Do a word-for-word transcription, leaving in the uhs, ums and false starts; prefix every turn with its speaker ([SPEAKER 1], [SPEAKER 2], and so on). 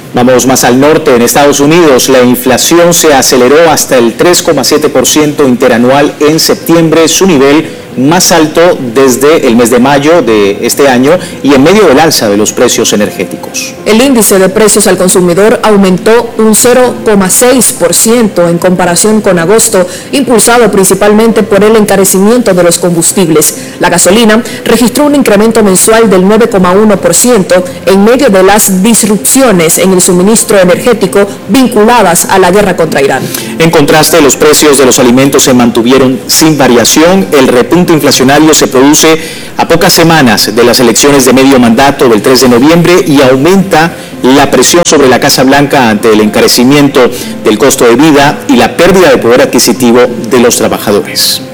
[SPEAKER 1] Vamos más al norte. En Estados Unidos, la inflación se aceleró hasta el tres coma siete por ciento interanual en septiembre, su nivel más alto desde el mes de mayo de este año y en medio del alza de los precios energéticos.
[SPEAKER 2] El índice de precios al consumidor aumentó un cero coma seis por ciento en comparación con agosto, impulsado principalmente por el encarecimiento de los combustibles. La gasolina registró un incremento mensual del nueve coma uno por ciento en medio de las disrupciones en el suministro energético vinculadas a la guerra contra Irán.
[SPEAKER 1] En contraste, los precios de los alimentos se mantuvieron sin variación. El repunte inflacionario se produce a pocas semanas de las elecciones de medio mandato del tres de noviembre y aumenta la presión sobre la Casa Blanca ante el encarecimiento del costo de vida y la pérdida de poder adquisitivo de los trabajadores.